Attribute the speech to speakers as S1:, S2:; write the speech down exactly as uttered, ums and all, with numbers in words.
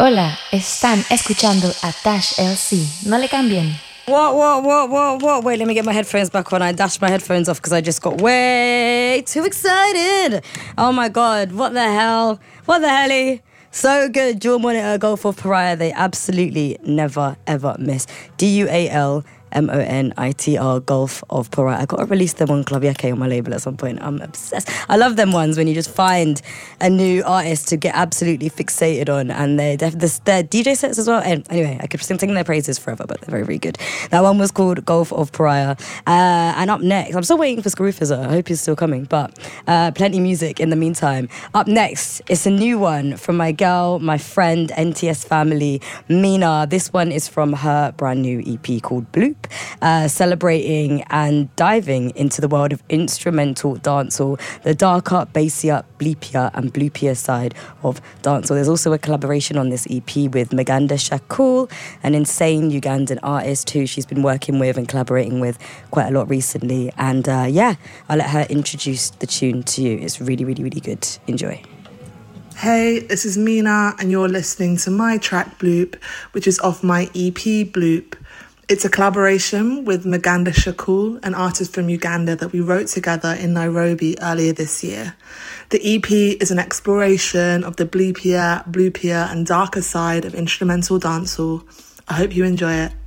S1: Hola, están escuchando a Dash L C. No le cambien.
S2: What, what, what, what, what? Wait, let me get my headphones back on. I dashed my headphones off because I just got way too excited. Oh my God, what the hell? What the helly? So good. Dual Monitor, Gulf of Pariah. They absolutely never, ever miss. D U A L M O N I T R, Gulf of Pariah. I got to release them on Club Yake on my label at some point. I'm obsessed. I love them ones when you just find a new artist to get absolutely fixated on, and they def- the, their D J sets as well. And anyway, I could sing, sing their praises forever, but they're very, very good. That one was called Gulf of Pariah. Uh, and up next, I'm still waiting for Screwfizzer. I hope he's still coming, but uh, plenty music in the meantime. Up next, it's a new one from my girl, my friend, N T S family, Mina. This one is from her brand new E P called Bloop. Uh, celebrating and diving into the world of instrumental dancehall, the darker, bassier, bleepier and bloopier side of dancehall. There's also a collaboration on this E P with Maganda Shakur, an insane Ugandan artist who she's been working with and collaborating with quite a lot recently. And uh, yeah, I'll let her introduce the tune to you. It's really, really, really good. Enjoy.
S3: Hey, this is Mina and you're listening to my track Bloop, which is off my E P Bloop. It's a collaboration with Maganda Shakur, an artist from Uganda that we wrote together in Nairobi earlier this year. The E P is an exploration of the bleepier, bloopier and darker side of instrumental dancehall. I hope you enjoy it.